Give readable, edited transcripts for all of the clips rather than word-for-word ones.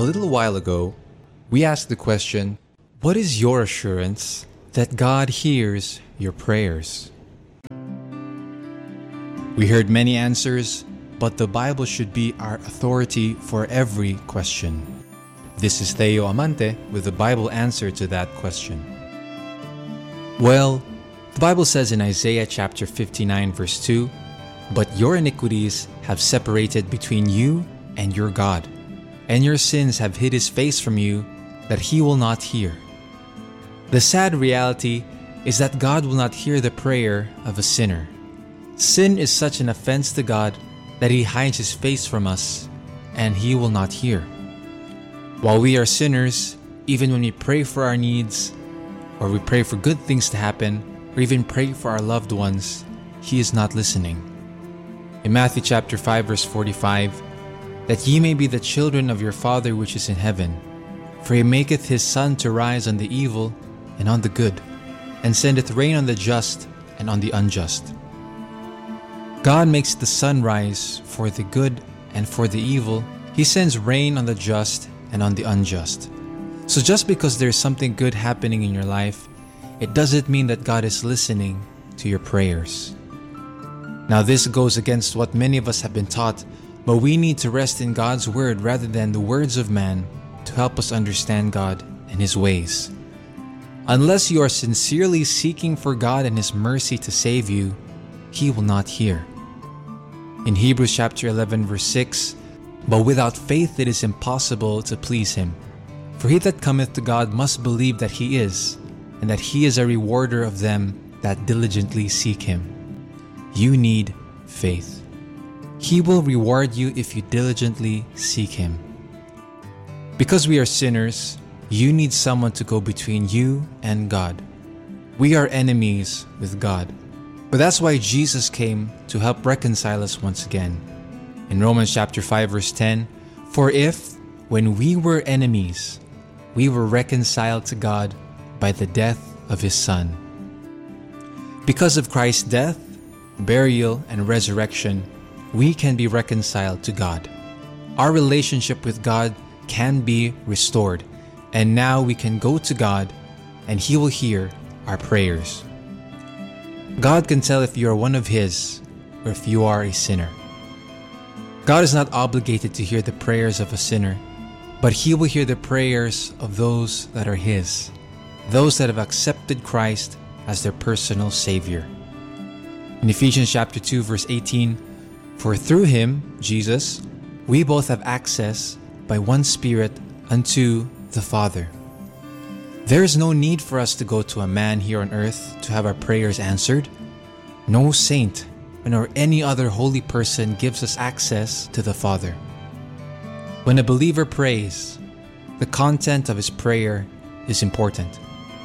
little while ago, we asked the question, what is your assurance that God hears your prayers? We heard many answers, but the Bible should be our authority for every question. This is Theo Amante with the Bible answer to that question. Well, the Bible says in Isaiah chapter 59 verse 2, "But your iniquities have separated between you and your God, and your sins have hid his face from you, that he will not hear." The sad reality is that God will not hear the prayer of a sinner. Sin is such an offense to God that he hides his face from us, and he will not hear. While we are sinners, even when we pray for our needs, or we pray for good things to happen, or even pray for our loved ones, he is not listening. In Matthew chapter 5 verse 45, "That ye may be the children of your Father which is in heaven, for he maketh his sun to rise on the evil and on the good, and sendeth rain on the just and on the unjust." God makes the sun rise for the good and for the evil. He sends rain on the just and on the unjust. So just because there's something good happening in your life, it doesn't mean that God is listening to your prayers. Now this goes against what many of us have been taught, but we need to rest in God's word rather than the words of man to help us understand God and his ways. Unless you are sincerely seeking for God and his mercy to save you, he will not hear. In Hebrews chapter 11 verse 6, "But without faith it is impossible to please him. For he that cometh to God must believe that he is, and that he is a rewarder of them that diligently seek him." You need faith. He will reward you if you diligently seek him. Because we are sinners, you need someone to go between you and God. We are enemies with God. But that's why Jesus came to help reconcile us once again. In Romans chapter 5 verse 10, "For if, when we were enemies, we were reconciled to God by the death of his Son." Because of Christ's death, burial, and resurrection, we can be reconciled to God. Our relationship with God can be restored, and now we can go to God and he will hear our prayers. God can tell if you are one of his or if you are a sinner. God is not obligated to hear the prayers of a sinner, but he will hear the prayers of those that are his, those that have accepted Christ as their personal Savior. In Ephesians chapter 2 verse 18, "For through him, Jesus, we both have access by one Spirit unto the Father." There is no need for us to go to a man here on earth to have our prayers answered. No saint nor any other holy person gives us access to the Father. When a believer prays, the content of his prayer is important.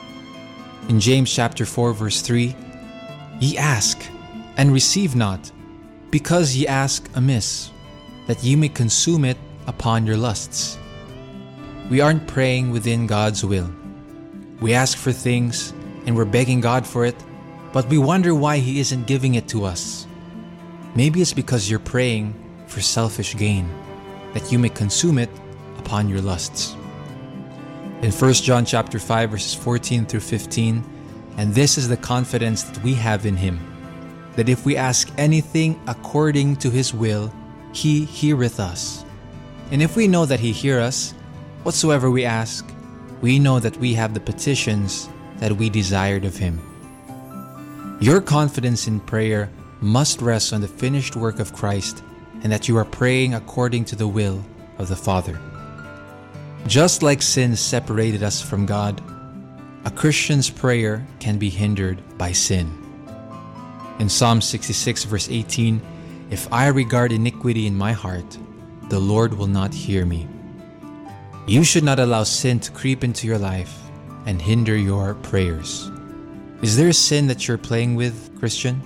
In James chapter 4 verse 3, "Ye ask, and receive not, because ye ask amiss, that ye may consume it upon your lusts." We aren't praying within God's will. We ask for things, and we're begging God for it, but we wonder why he isn't giving it to us. Maybe it's because you're praying for selfish gain, that you may consume it upon your lusts. In 1 John chapter 5 verses 14 through 15, "And this is the confidence that we have in him, that if we ask anything according to his will, he heareth us. And if we know that he hear us, whatsoever we ask, we know that we have the petitions that we desired of him." Your confidence in prayer must rest on the finished work of Christ, and that you are praying according to the will of the Father. Just like sin separated us from God, a Christian's prayer can be hindered by sin. In Psalm 66 verse 18, "If I regard iniquity in my heart, the Lord will not hear me." You should not allow sin to creep into your life and hinder your prayers. Is there a sin that you're playing with, Christian?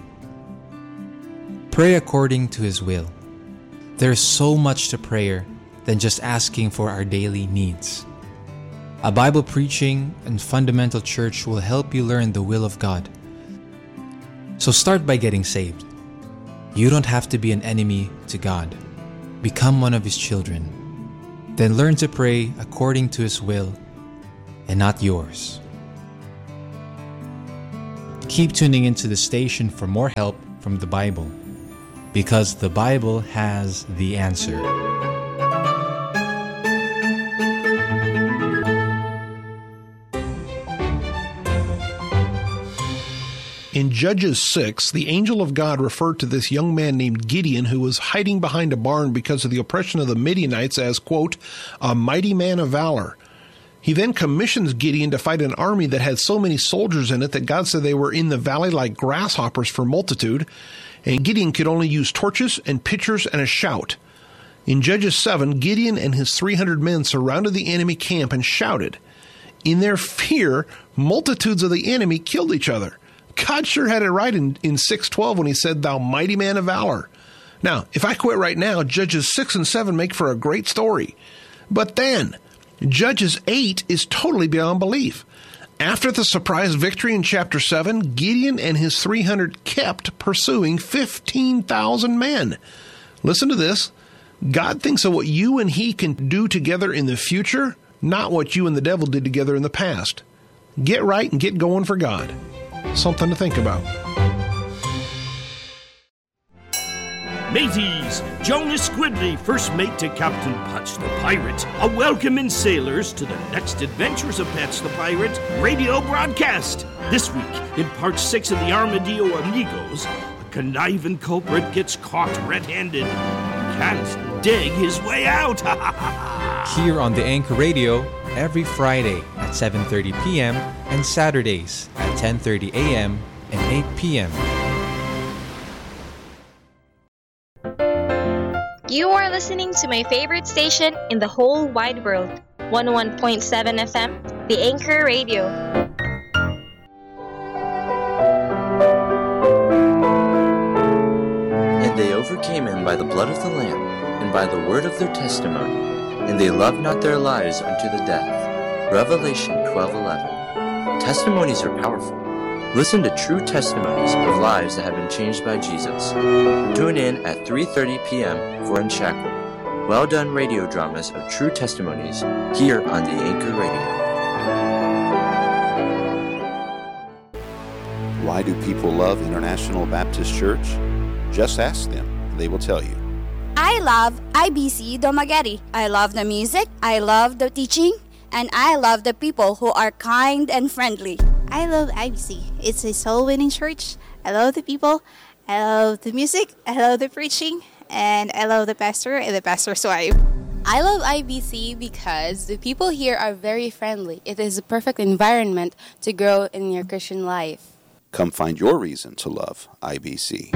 Pray according to his will. There's so much to prayer than just asking for our daily needs. A Bible preaching and fundamental church will help you learn the will of God. So start by getting saved. You don't have to be an enemy to God. Become one of his children. then learn to pray according to His will and not yours. Keep tuning into the station for more help from the Bible, because the Bible has the answer. In Judges 6, the angel of God referred to this young man named Gideon who was hiding behind a barn because of the oppression of the Midianites as, quote, a mighty man of valor. He then commissions Gideon to fight an army that had so many soldiers in it that God said they were in the valley like grasshoppers for multitude, and Gideon could only use torches and pitchers and a shout. In Judges 7, Gideon and his 300 men surrounded the enemy camp and shouted. In their fear, multitudes of the enemy killed each other. God sure had it right in 6:12 when he said, thou mighty man of valor. Now, if I quit right now, Judges 6 and 7 make for a great story. But then, Judges 8 is totally beyond belief. After the surprise victory in chapter 7, Gideon and his 300 kept pursuing 15,000 men. Listen to this. God thinks of what you and he can do together in the future, not what you and the devil did together in the past. Get right and get going for God. Something to think about. Mateys, Jonas Squidley, first mate to Captain Patch the Pirate, a welcoming sailors to the next adventures of Patch the Pirate radio broadcast. This week, in part 6 of the Armadillo Amigos, a conniving culprit gets caught red-handed. Can't dig his way out. Here on the Anchor Radio, every Friday at 7:30 p.m. and Saturdays at 10:30 a.m. and 8 p.m. You are listening to my favorite station in the whole wide world, 101.7 FM, the Anchor Radio. And they overcame him by the blood of the Lamb, and by the word of their testimony, and they loved not their lives unto the death. Revelation 12:11. Testimonies are powerful. Listen to true testimonies of lives that have been changed by Jesus. Tune in at 3:30 p.m. for Unshackled. Well done radio dramas of true testimonies here on the Anchor Radio. Why do people love International Baptist Church? Just ask them. They will tell you. I love IBC Dumaguete. I love the music, I love the teaching, and I love the people who are kind and friendly. I love IBC. It's a soul-winning church. I love the people, I love the music, I love the preaching, and I love the pastor and the pastor's wife. I love IBC because the people here are very friendly. It is a perfect environment to grow in your Christian life. Come find your reason to love IBC.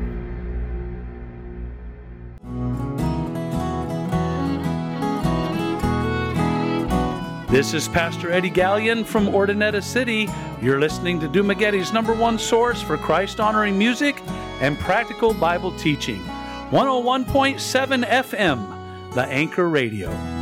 This is Pastor Eddie Gallion from Ordinetta City. You're listening to Dumaguete's #1 source for Christ-honoring music and practical Bible teaching. 101.7 FM, the Anchor Radio.